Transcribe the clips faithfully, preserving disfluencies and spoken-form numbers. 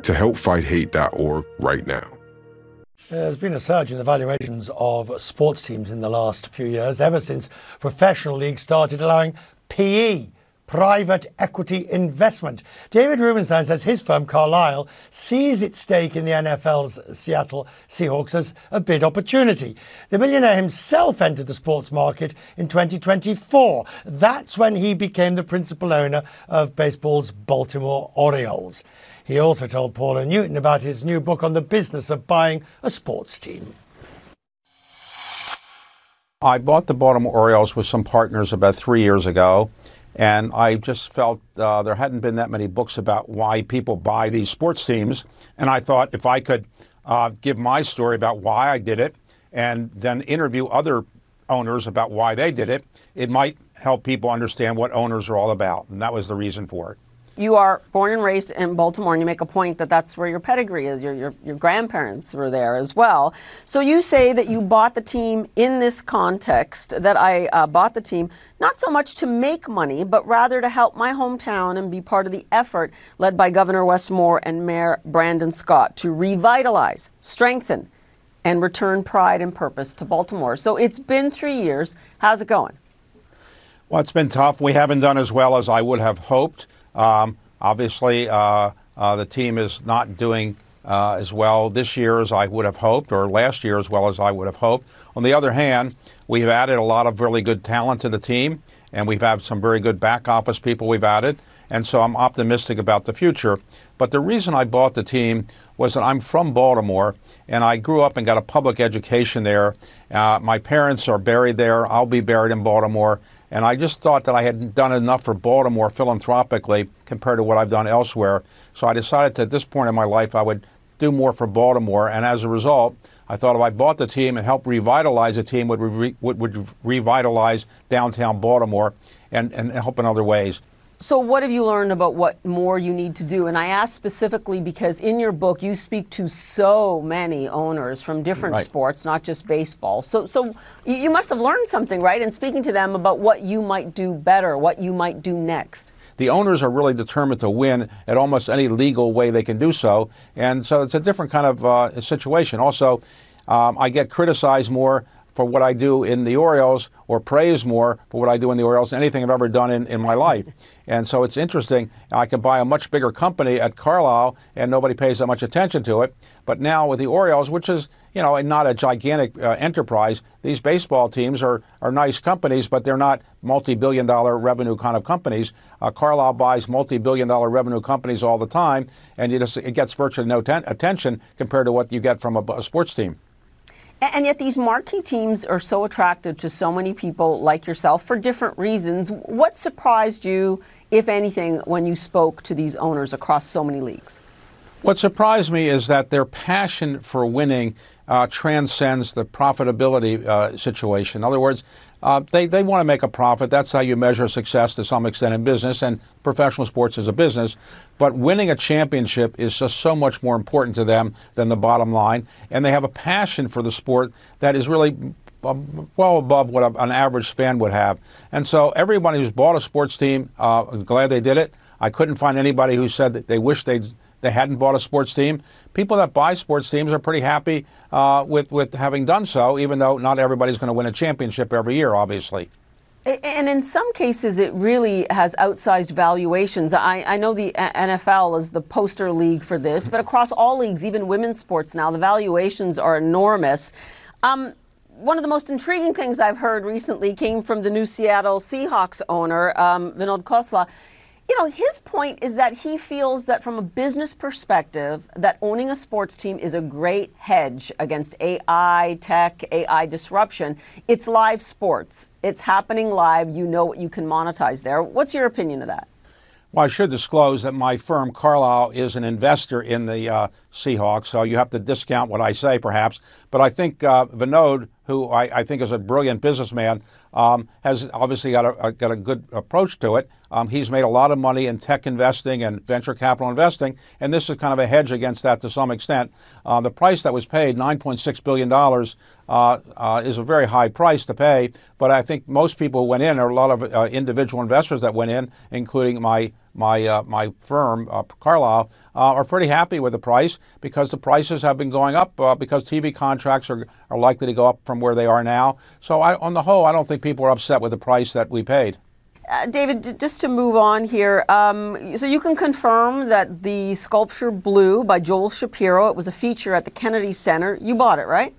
to help fight hate dot org right now. There's been a surge in the valuations of sports teams in the last few years, ever since professional leagues started allowing P E, private equity investment. David Rubenstein says his firm, Carlyle, sees its stake in the N F L's Seattle Seahawks as a bid opportunity. The millionaire himself entered the sports market in twenty twenty-four. That's when he became the principal owner of baseball's Baltimore Orioles. He also told Paula Newton about his new book on the business of buying a sports team. I bought the Baltimore Orioles with some partners about three years ago, and I just felt uh, there hadn't been that many books about why people buy these sports teams. And I thought if I could uh, give my story about why I did it and then interview other owners about why they did it, it might help people understand what owners are all about. And that was the reason for it. You are born and raised in Baltimore, and you make a point that that's where your pedigree is. Your, your, your grandparents were there as well. So you say that you bought the team in this context, that I uh, bought the team not so much to make money, but rather to help my hometown and be part of the effort led by Governor Wes Moore and Mayor Brandon Scott to revitalize, strengthen, and return pride and purpose to Baltimore. So it's been three years. How's it going? Well, it's been tough. We haven't done as well as I would have hoped. Um, obviously, uh, uh, the team is not doing uh, as well this year as I would have hoped, or last year as well as I would have hoped. On the other hand, we've added a lot of really good talent to the team, and we've had some very good back office people we've added, and so I'm optimistic about the future. But the reason I bought the team was that I'm from Baltimore, and I grew up and got a public education there. Uh, my parents are buried there. I'll be buried in Baltimore. And I just thought that I hadn't done enough for Baltimore philanthropically compared to what I've done elsewhere. So I decided that at this point in my life I would do more for Baltimore. And as a result, I thought if I bought the team and helped revitalize the team, would re- would, would revitalize downtown Baltimore and, and help in other ways. So what have you learned about what more you need to do? And I ask specifically because in your book you speak to so many owners from different right. sports, not just baseball. So so you must have learned something, right, in speaking to them about what you might do better, what you might do next. The owners are really determined to win at almost any legal way they can do so. And so it's a different kind of uh, situation. Also, um, I get criticized more for what I do in the Orioles, or praise more for what I do in the Orioles than anything I've ever done in, in my life. And so it's interesting. I could buy a much bigger company at Carlyle and nobody pays that much attention to it. But now with the Orioles, which is, you know, not a gigantic uh, enterprise, these baseball teams are, are nice companies, but they're not multi-billion dollar revenue kind of companies. Uh, Carlyle buys multi-billion dollar revenue companies all the time, and you just, it gets virtually no ten- attention compared to what you get from a, a sports team. And yet these marquee teams are so attractive to so many people like yourself for different reasons. What surprised you, if anything, when you spoke to these owners across so many leagues? What surprised me is that their passion for winning uh, transcends the profitability uh, situation. In other words, uh, they, they want to make a profit. That's how you measure success to some extent in business, and professional sports is a business. But winning a championship is just so much more important to them than the bottom line. And they have a passion for the sport that is really well above what an average fan would have. And so everybody who's bought a sports team, uh, I'm glad they did it. I couldn't find anybody who said that they wish they'd they hadn't bought a sports team. People that buy sports teams are pretty happy uh, with, with having done so, even though not everybody's going to win a championship every year, obviously. And in some cases, it really has outsized valuations. I, I know the N F L is the poster league for this, but across all leagues, even women's sports now, the valuations are enormous. Um, one of the most intriguing things I've heard recently came from the new Seattle Seahawks owner, um, Vinod Khosla. You know, his point is that he feels that from a business perspective, that owning a sports team is a great hedge against A I, tech, A I disruption. It's live sports. It's happening live. You know what you can monetize there. What's your opinion of that? Well, I should disclose that my firm, Carlyle, is an investor in the uh, Seahawks, so you have to discount what I say, perhaps. But I think uh, Vinod, who I, I think is a brilliant businessman, um, has obviously got a, a, got a good approach to it. Um, he's made a lot of money in tech investing and venture capital investing, and this is kind of a hedge against that to some extent. Uh, the price that was paid, nine point six billion dollars, uh, uh, is a very high price to pay, but I think most people who went in, or a lot of uh, individual investors that went in, including my my uh, my firm, uh, Carlyle, uh, are pretty happy with the price because the prices have been going up uh, because T V contracts are, are likely to go up from where they are now. So I, on the whole, I don't think people are upset with the price that we paid. Uh, David, just to move on here, um, so you can confirm that the sculpture Blue by Joel Shapiro, it was a feature at the Kennedy Center. You bought it, right?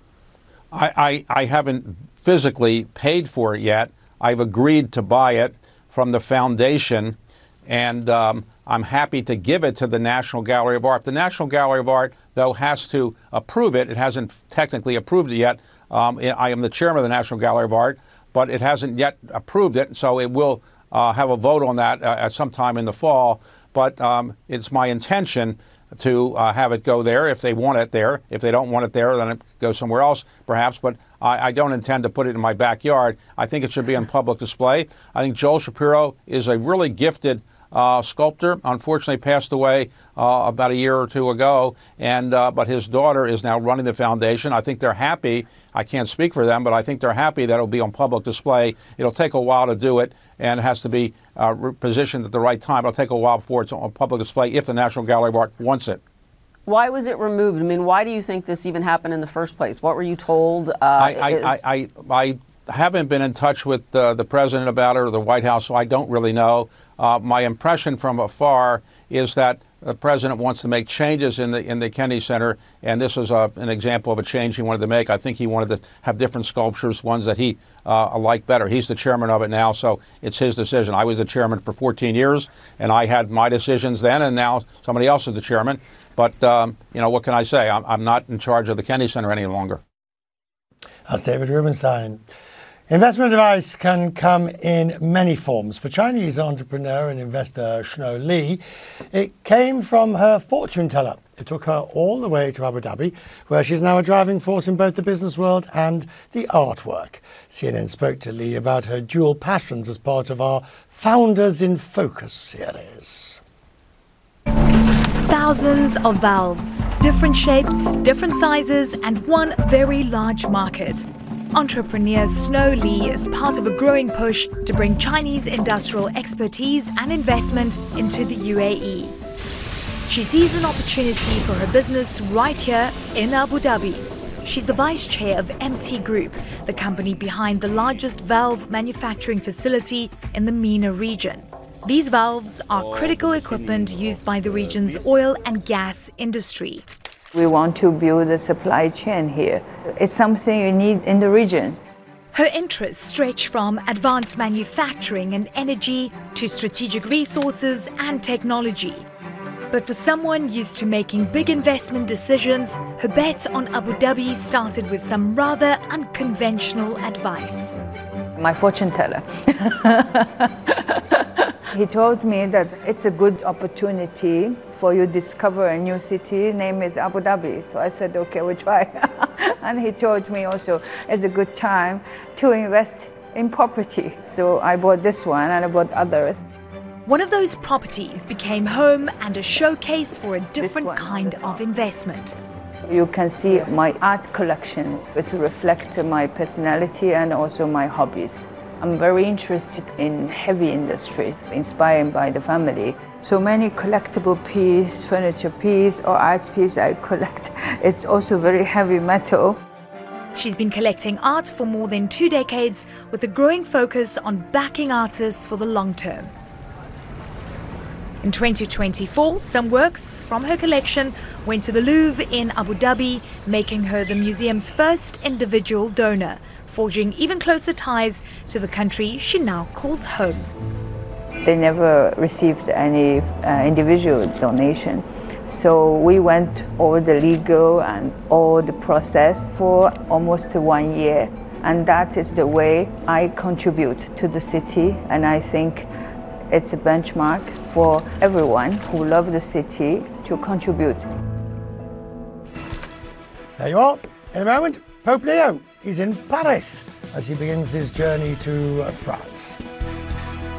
I, I, I haven't physically paid for it yet. I've agreed to buy it from the foundation, and um, I'm happy to give it to the National Gallery of Art. The National Gallery of Art, though, has to approve it. It hasn't technically approved it yet. Um, I am the chairman of the National Gallery of Art, but it hasn't yet approved it, so it will uh, have a vote on that uh, at some time in the fall. But um, it's my intention to uh, have it go there if they want it there. If they don't want it there, then it goes somewhere else, perhaps. But I, I don't intend to put it in my backyard. I think it should be on public display. I think Joel Shapiro is a really gifted uh, sculptor. Unfortunately, passed away uh, about a year or two ago, and uh, but his daughter is now running the foundation. I think they're happy. I can't speak for them, but I think they're happy that it'll be on public display. It'll take a while to do it, and it has to be uh, positioned at the right time. It'll take a while before it's on public display if the National Gallery of Art wants it. Why was it removed? I mean, why do you think this even happened in the first place? What were you told? Uh, I, I, I, I, I haven't been in touch with uh, the president about it or the White House, so I don't really know. Uh, my impression from afar is that the president wants to make changes in the in the Kennedy Center, and this is a, an example of a change he wanted to make. I think he wanted to have different sculptures, ones that he uh, liked better. He's the chairman of it now, so it's his decision. I was the chairman for fourteen years, and I had my decisions then, and now somebody else is the chairman. But, um, you know, what can I say? I'm, I'm not in charge of the Kennedy Center any longer. That's David Rubenstein. Investment advice can come in many forms. For Chinese entrepreneur and investor Snow Lee, it came from her fortune teller. It took her all the way to Abu Dhabi, where she's now a driving force in both the business world and the artwork. C N N spoke to Lee about her dual passions as part of our Founders in Focus series. Thousands of valves, different shapes, different sizes, and one very large market. Entrepreneur Snow Lee is part of a growing push to bring Chinese industrial expertise and investment into the U A E. She sees an opportunity for her business right here in Abu Dhabi. She's the vice chair of M T Group, the company behind the largest valve manufacturing facility in the MENA region. These valves are critical equipment used by the region's oil and gas industry. We want to build a supply chain here. It's something you need in the region. Her interests stretch from advanced manufacturing and energy to strategic resources and technology. But for someone used to making big investment decisions, her bet on Abu Dhabi started with some rather unconventional advice. My fortune teller. He told me that it's a good opportunity for you to discover a new city. Name is Abu Dhabi. So I said, okay, we'll try. And he told me also it's a good time to invest in property. So I bought this one and I bought others. One of those properties became home and a showcase for a different kind of investment. You can see my art collection. It reflects my personality and also my hobbies. I'm very interested in heavy industries, inspired by the family. So many collectible pieces, furniture piece or art piece I collect. It's also very heavy metal. She's been collecting art for more than two decades with a growing focus on backing artists for the long term. In twenty twenty-four, some works from her collection went to the Louvre in Abu Dhabi, making her the museum's first individual donor, forging even closer ties to the country she now calls home. They never received any uh, individual donation. So we went over the legal and all the process for almost one year. And that is the way I contribute to the city. And I think it's a benchmark for everyone who loves the city to contribute. There you are. In a moment, Pope Leo. He's in Paris as he begins his journey to France.